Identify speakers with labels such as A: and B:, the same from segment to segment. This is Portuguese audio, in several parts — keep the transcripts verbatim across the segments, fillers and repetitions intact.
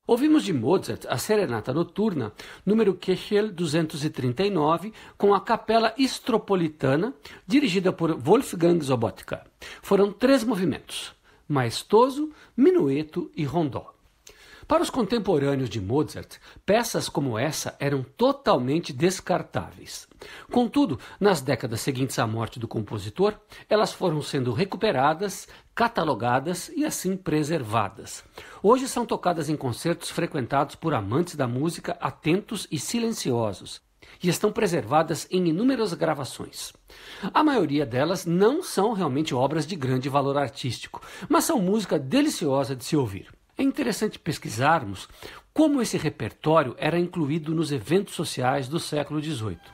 A: Ouvimos de Mozart a Serenata Noturna, número Köchel duzentos e trinta e nove, com a Capela Istropolitana, dirigida por Wolfgang Sobotka. Foram três movimentos: maestoso, minueto e rondó. Para os contemporâneos de Mozart, peças como essa eram totalmente descartáveis. Contudo, nas décadas seguintes à morte do compositor, elas foram sendo recuperadas, catalogadas e assim preservadas. Hoje são tocadas em concertos frequentados por amantes da música atentos e silenciosos, e estão preservadas em inúmeras gravações. A maioria delas não são realmente obras de grande valor artístico, mas são música deliciosa de se ouvir. É interessante pesquisarmos como esse repertório era incluído nos eventos sociais do século dezoito.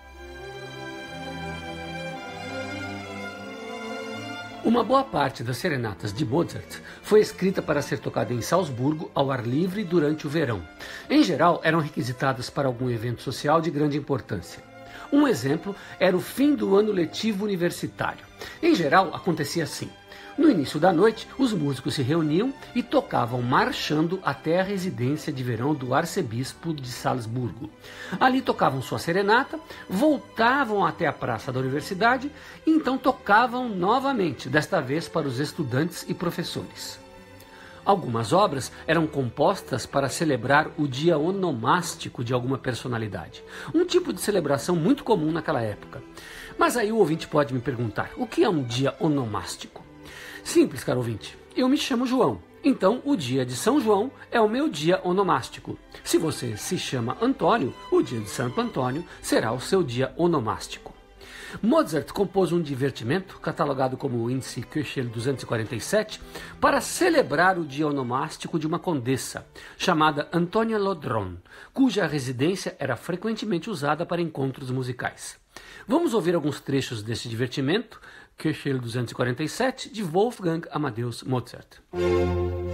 A: Uma boa parte das serenatas de Mozart foi escrita para ser tocada em Salzburgo ao ar livre durante o verão. Em geral, eram requisitadas para algum evento social de grande importância. Um exemplo era o fim do ano letivo universitário. Em geral, acontecia assim. No início da noite, os músicos se reuniam e tocavam marchando até a residência de verão do arcebispo de Salzburgo. Ali tocavam sua serenata, voltavam até a praça da universidade e então tocavam novamente, desta vez para os estudantes e professores. Algumas obras eram compostas para celebrar o dia onomástico de alguma personalidade, um tipo de celebração muito comum naquela época. Mas aí o ouvinte pode me perguntar, o que é um dia onomástico? Simples, caro ouvinte. Eu me chamo João, então o dia de São João é o meu dia onomástico. Se você se chama Antônio, o dia de Santo Antônio será o seu dia onomástico. Mozart compôs um divertimento, catalogado como índice Köchel duzentos e quarenta e sete, para celebrar o dia onomástico de uma condessa, chamada Antônia Lodron, cuja residência era frequentemente usada para encontros musicais. Vamos ouvir alguns trechos desse divertimento, Köchel duzentos e quarenta e sete, de Wolfgang Amadeus Mozart.